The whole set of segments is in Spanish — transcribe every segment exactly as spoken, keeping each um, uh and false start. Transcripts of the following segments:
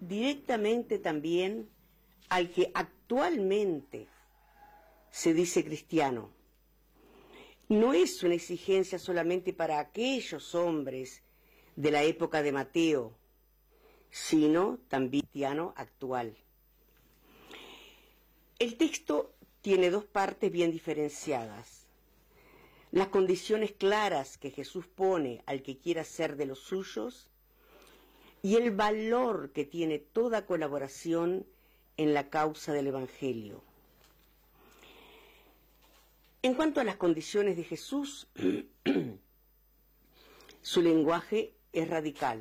directamente también al que actualmente se dice cristiano. No es una exigencia solamente para aquellos hombres de la época de Mateo, sino también cristiano actual. El texto tiene dos partes bien diferenciadas. Las condiciones claras que Jesús pone al que quiera ser de los suyos y el valor que tiene toda colaboración en la causa del Evangelio. En cuanto a las condiciones de Jesús, su lenguaje es radical,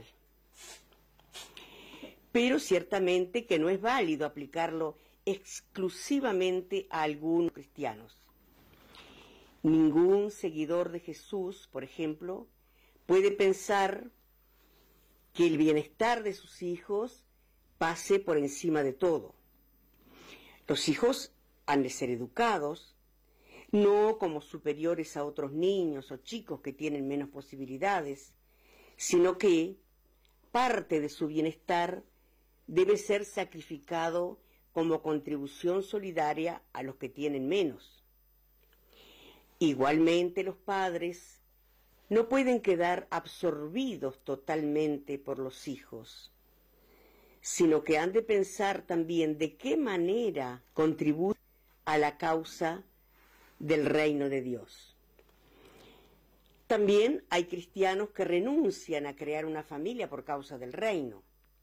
pero ciertamente que no es válido aplicarlo exclusivamente a algunos cristianos. Ningún seguidor de Jesús, por ejemplo, puede pensar que el bienestar de sus hijos pase por encima de todo. Los hijos han de ser educados, no como superiores a otros niños o chicos que tienen menos posibilidades, sino que parte de su bienestar debe ser sacrificado como contribución solidaria a los que tienen menos. Igualmente los padres no pueden quedar absorbidos totalmente por los hijos, sino que han de pensar también de qué manera contribuir a la causa del reino de Dios. También hay cristianos que renuncian a crear una familia por causa del reino.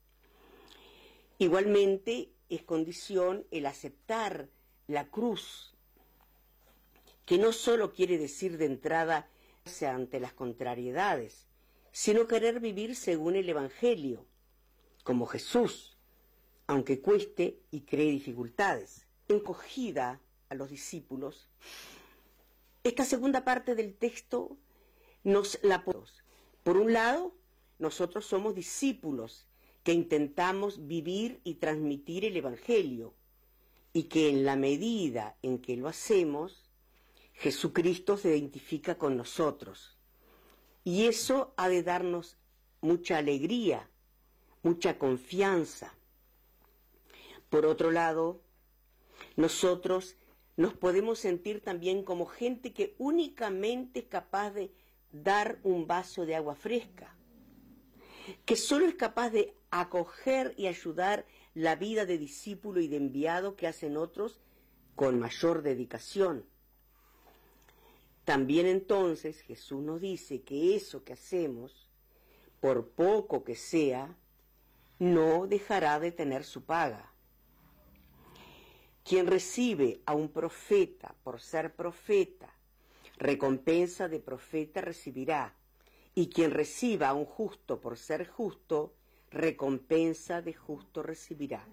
Igualmente es condición el aceptar la cruz, que no solo quiere decir de entrada ante las contrariedades, sino querer vivir según el Evangelio, como Jesús, aunque cueste y cree dificultades. Encogida a los discípulos, esta segunda parte del texto nos la ponemos. Por un lado, nosotros somos discípulos que intentamos vivir y transmitir el Evangelio, y que en la medida en que lo hacemos, Jesucristo se identifica con nosotros. Y eso ha de darnos mucha alegría, mucha confianza. Por otro lado, nosotros nos podemos sentir también como gente que únicamente es capaz de dar un vaso de agua fresca, que solo es capaz de acoger y ayudar la vida de discípulo y de enviado que hacen otros con mayor dedicación. También entonces Jesús nos dice que eso que hacemos, por poco que sea, no dejará de tener su paga. Quien recibe a un profeta por ser profeta, recompensa de profeta recibirá, y quien reciba a un justo por ser justo, recompensa de justo recibirá.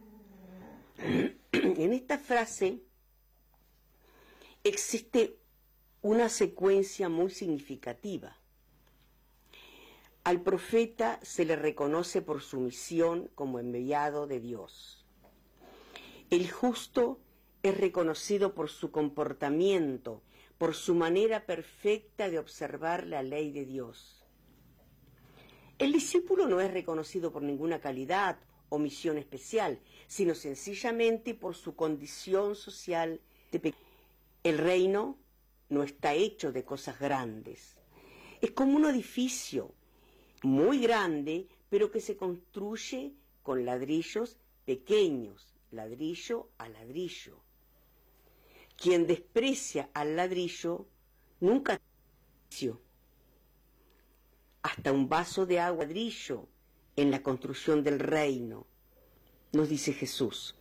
En esta frase existe una secuencia muy significativa. Al profeta se le reconoce por su misión como enviado de Dios. El justo es reconocido por su comportamiento, por su manera perfecta de observar la ley de Dios. El discípulo no es reconocido por ninguna calidad o misión especial, sino sencillamente por su condición social de pecado. El reino no está hecho de cosas grandes. Es como un edificio muy grande, pero que se construye con ladrillos pequeños, ladrillo a ladrillo. Quien desprecia al ladrillo nunca despreció. Hasta un vaso de agua ladrillo en la construcción del reino, nos dice Jesús.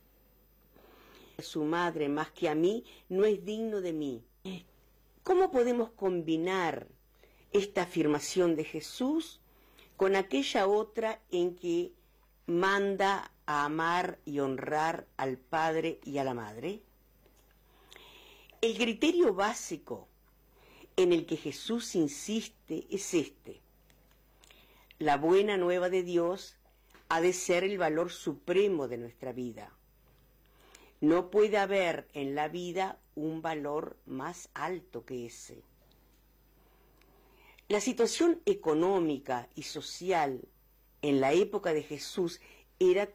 Su madre más que a mí no es digno de mí. ¿Cómo podemos combinar esta afirmación de Jesús con aquella otra en que manda a amar y honrar al padre y a la madre? El criterio básico en el que Jesús insiste es este: la buena nueva de Dios ha de ser el valor supremo de nuestra vida. No puede haber en la vida un valor más alto que ese. La situación económica y social en la época de Jesús era